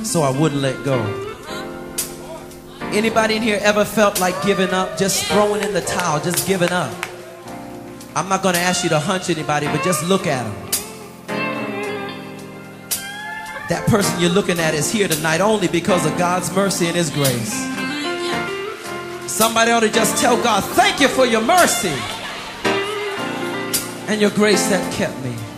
so I wouldn't let go. Anybody in here ever felt like giving up, just throwing in the towel, just giving up? I'm not going to ask you to hunch anybody, but just look at them. That person you're looking at is here tonight only because of God's mercy and His grace. Somebody ought to just tell God, thank you for your mercy and your grace that kept me.